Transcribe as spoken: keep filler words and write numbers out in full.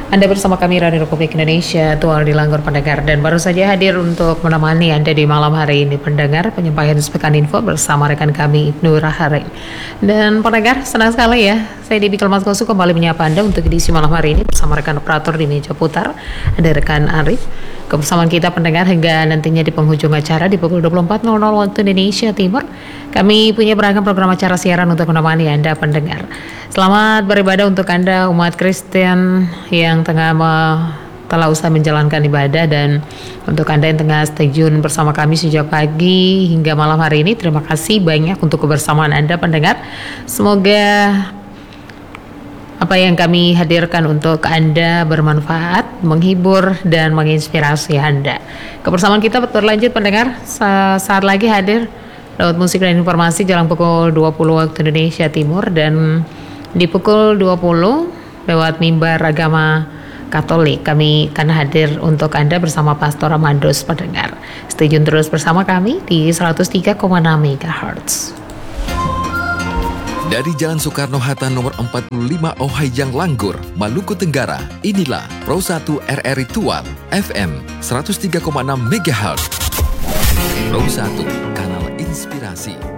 Anda bersama kami Radio Republik Indonesia, Tual di Langgur pendengar, dan baru saja hadir untuk menemani Anda di malam hari ini pendengar penyampaian Sepekan Info bersama rekan kami Ibnu Rahari. Dan pendengar, senang sekali ya, saya Debbie Kelmas-Kosu kembali menyapa Anda untuk edisi malam hari ini bersama rekan operator di meja putar, ada rekan Arif. Kebersamaan kita pendengar hingga nantinya di penghujung acara di pukul dua puluh empat nol nol waktu Indonesia Timur. Kami punya beragam program acara siaran untuk menemani Anda pendengar. Selamat beribadah untuk Anda umat Kristen yang tengah me- telah usah menjalankan ibadah, dan untuk Anda yang tengah stay tune bersama kami sejak pagi hingga malam hari ini, terima kasih banyak untuk kebersamaan Anda pendengar. Semoga apa yang kami hadirkan untuk Anda bermanfaat, menghibur, dan menginspirasi Anda. Kebersamaan kita berlanjut pendengar, saat lagi hadir lewat musik dan informasi jelang pukul dua puluh waktu Indonesia Timur, dan di pukul dua puluh lewat mimbar agama Katolik kami akan hadir untuk Anda bersama Pastor Amandos pendengar. Stay tune terus bersama kami di seratus tiga koma enam megahertz. Dari Jalan Soekarno-Hatta nomor empat puluh lima Ohayang Langgur, Maluku Tenggara, inilah Pro satu R R I Tual, F M seratus tiga koma enam megahertz. Pro satu, kanal inspirasi.